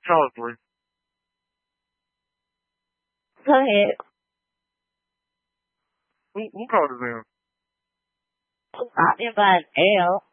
Count of three. Go ahead. Who called his in? I didn't buy an L.